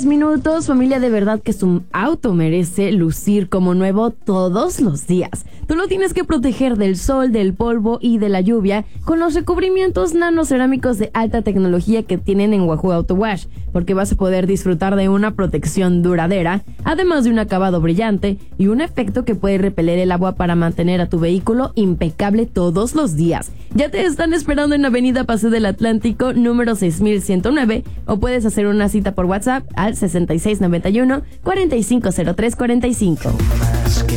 10 minutos. Familia, de verdad que su auto merece lucir como nuevo todos los días. Tú lo tienes que proteger del sol, del polvo y de la lluvia con los recubrimientos nanocerámicos de alta tecnología que tienen en Wahoo Auto Wash, porque vas a poder disfrutar de una protección duradera, además de un acabado brillante y un efecto que puede repeler el agua para mantener a tu vehículo impecable todos los días. Ya te están esperando en Avenida Paseo del Atlántico, número 6109, o puedes hacer una cita por WhatsApp al 6691 450345.